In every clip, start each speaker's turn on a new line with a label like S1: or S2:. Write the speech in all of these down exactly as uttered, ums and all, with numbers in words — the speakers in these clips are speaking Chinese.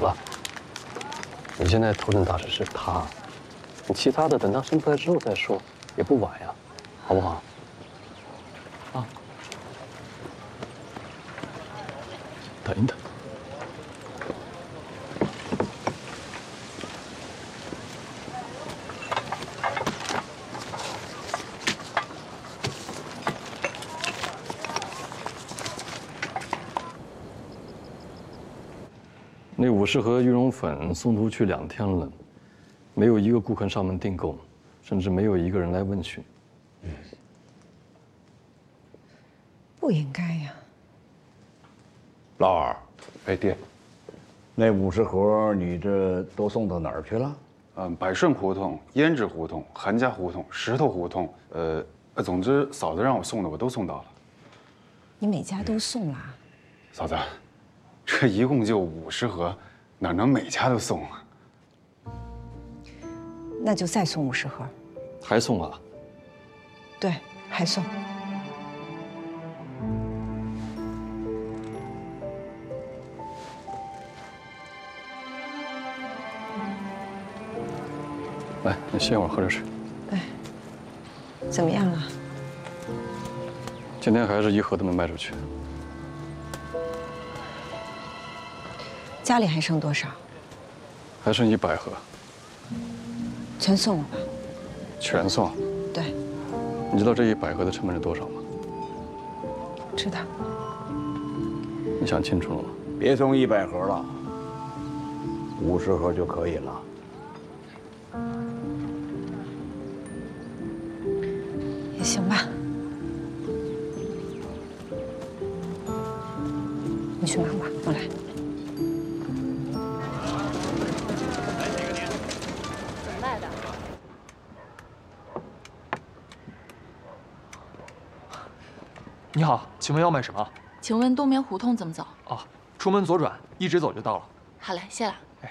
S1: 了，你现在头等大事是他，你其他的等他生出来之后再说，也不晚呀，好不好？啊，等一等。 那五十盒羽绒粉送出去两天了，没有一个顾客上门订购，甚至没有一个人来问询。嗯，
S2: 不应该呀。
S3: 老二，
S4: 哎，爹，
S3: 那五十盒你这都送到哪儿去了？
S4: 嗯，百顺胡同、胭脂胡同、韩家胡同、石头胡同，呃，总之嫂子让我送的我都送到了。
S2: 你每家都送了？
S4: 嫂子。 这一共就五十盒，哪能每家都送啊？
S2: 那就再送五十盒。
S1: 还送啊？
S2: 对，还送。
S1: 来，你歇会儿，喝点水。
S2: 哎，怎么样了？
S1: 今天还是一盒都没卖出去。
S2: 家里还剩多少？
S1: 还剩一百盒，
S2: 全送了吧？
S1: 全送。
S2: 对。
S1: 你知道这一百盒的成本是多少吗？
S2: 知道。
S1: 你想清楚了吗？
S3: 别送一百盒了，五十盒就可以了。
S2: 也行吧。你去忙吧，我来。
S5: 你好，请问要买什么？
S6: 请问东棉胡同怎么走？
S5: 哦，出门左转，一直走就到了。
S6: 好嘞，谢了。
S5: 哎，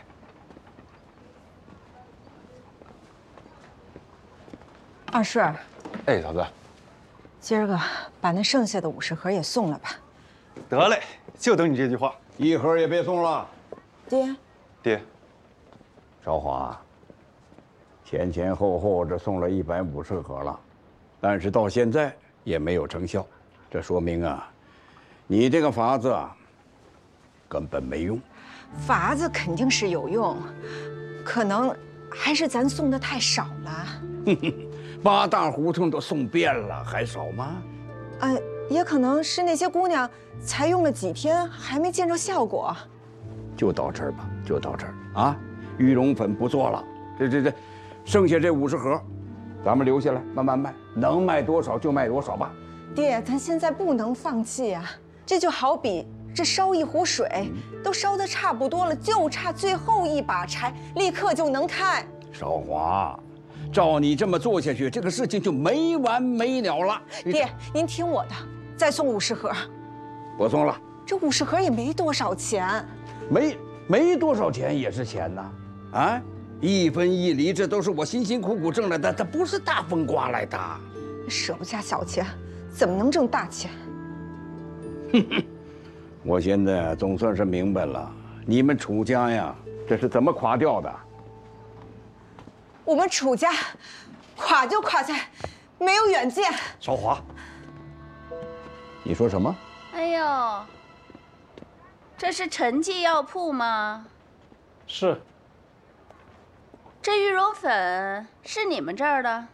S2: 二顺，
S4: 哎，嫂子，
S2: 今儿个把那剩下的五十盒也送了吧。
S4: 得嘞，就等你这句话。
S3: 一盒也别送了。
S2: 爹，
S4: 爹，
S3: 少华，前前后后这送了一百五十盒了，但是到现在也没有成效。 这说明啊，你这个法子啊，根本没用。
S2: 法子肯定是有用，可能还是咱送的太少了。
S3: 哼哼，八大胡同都送遍了，还少吗？
S2: 呃，也可能是那些姑娘才用了几天，还没见着效果。
S3: 就到这儿吧，就到这儿啊！羽绒粉不做了，这这这，剩下这五十盒，咱们留下来慢慢卖，能卖多少就卖多少吧。
S2: 爹，咱现在不能放弃啊！这就好比这烧一壶水，都烧得差不多了，就差最后一把柴，立刻就能开。
S3: 少华，照你这么做下去，这个事情就没完没了了。
S2: 爹，您听我的，再送五十盒。
S3: 不送了，
S2: 这五十盒也没多少钱，
S3: 没没多少钱也是钱呐，啊，一分一厘，这都是我辛辛苦苦挣来的，它不是大风刮来的。
S2: 舍不下小钱。 怎么能挣大钱？
S3: 哼哼，我现在总算是明白了，你们楚家呀，这是怎么垮掉的？
S2: 我们楚家垮就垮在没有远见。
S3: 少华，你说什么？
S7: 哎呦，这是陈记药铺吗？
S1: 是。
S7: 这羽绒粉是你们这儿的？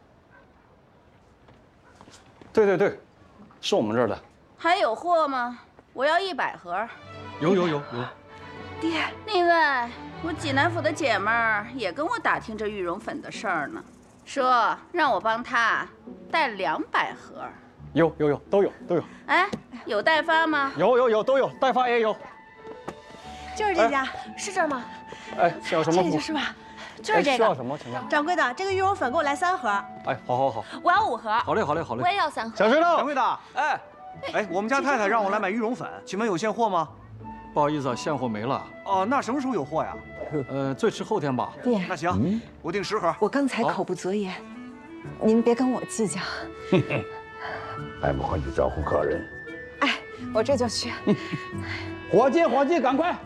S1: 对对对。 是我们这儿的，
S7: 还有货吗？我要一百盒。
S5: 有有有有。
S7: 爹，另外，我济南府的姐们儿也跟我打听这羽绒粉的事儿呢，说让我帮她带两百盒。
S1: 有有有，都有都有。
S7: 哎，有代发吗？
S1: 有有有都有，代发也有。
S8: 就是这家，
S1: 哎、
S8: 是这儿吗？
S1: 哎，需要什么？
S8: 这个就是吧。 就是这个。
S1: 需要什么？请问。
S8: 掌柜的，这个羽绒粉给我来三盒。
S1: 哎，好好好。
S8: 我要五盒。
S1: 好嘞，好嘞，好嘞。
S6: 我也要三盒。
S1: 小石头，
S9: 掌柜的，哎，哎，我们家太太让我来买羽绒粉，请问有现货吗？
S1: 不好意思啊，现货没了。
S9: 哦，那什么时候有货呀？
S1: 呃，最迟后天吧。
S2: 爹，
S9: 那行，嗯、我订十盒。
S2: 我刚才口不择言，您别跟我计较。
S3: 还不快去招呼客人？
S2: 哎，我这就去。
S3: 伙计，伙计，赶快！